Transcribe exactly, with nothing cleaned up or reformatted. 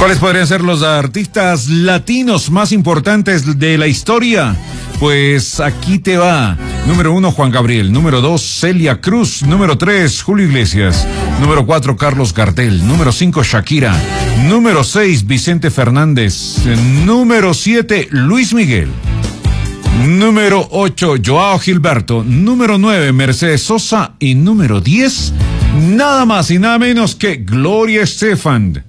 ¿Cuáles podrían ser los artistas latinos más importantes de la historia? Pues aquí te va. Número uno, Juan Gabriel. Número dos, Celia Cruz. Número tres, Julio Iglesias. Número cuatro, Carlos Gardel. Número cinco, Shakira. Número seis, Vicente Fernández. Número siete, Luis Miguel. Número ocho, Joao Gilberto. Número nueve, Mercedes Sosa. Y número diez, nada más y nada menos que Gloria Estefan.